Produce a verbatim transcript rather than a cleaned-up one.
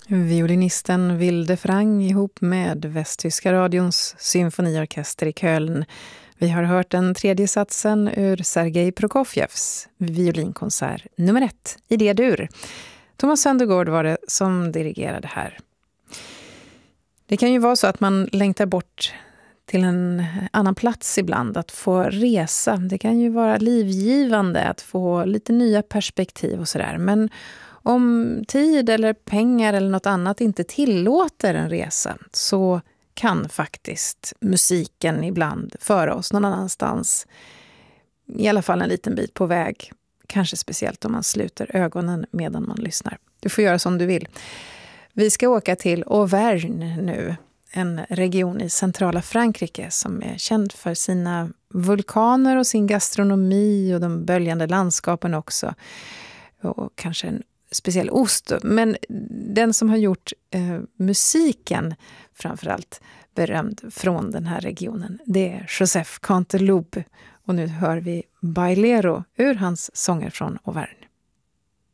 Violinisten Vilde Frang ihop med Västtyska radions symfoniorkester i Köln. Vi har hört den tredje satsen ur Sergej Prokofjevs violinkonsert nummer ett i D-dur. Thomas Söndergaard var det som dirigerade här. Det kan ju vara så att man längtar bort till en annan plats ibland, att få resa. Det kan ju vara livgivande att få lite nya perspektiv och sådär. Men om tid eller pengar eller något annat inte tillåter en resa, så kan faktiskt musiken ibland föra oss någon annanstans. I alla fall en liten bit på väg. Kanske speciellt om man sluter ögonen medan man lyssnar. Du får göra som du vill. Vi ska åka till Auvergne nu. En region i centrala Frankrike som är känd för sina vulkaner och sin gastronomi och de böljande landskapen också. Och kanske en speciell ost. Men den som har gjort eh, musiken framförallt berömd från den här regionen, det är Joseph Canteloube. Och nu hör vi Bailero ur hans sånger från Auvergne.